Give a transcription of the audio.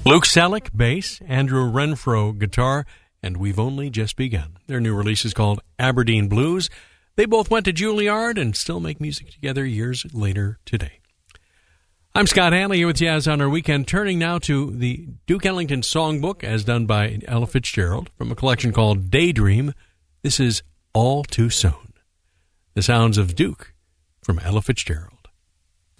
Luke Selleck, bass, Andrew Renfro, guitar, and We've Only Just Begun. Their new release is called Aberdeen Blues. They both went to Juilliard and still make music together years later today. I'm Scott Hanley here with Jazz on our Weekend, turning now to the Duke Ellington Songbook as done by Ella Fitzgerald from a collection called Daydream. This is All Too Soon. The sounds of Duke from Ella Fitzgerald.